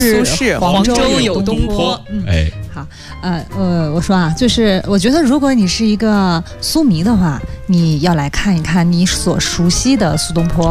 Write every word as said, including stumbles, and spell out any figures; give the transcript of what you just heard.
苏轼黄州有东坡。 嗯，哎， 好，呃呃，我说啊，就是我觉得如果你是一个苏迷的话，你要来看一看你所熟悉的苏东坡。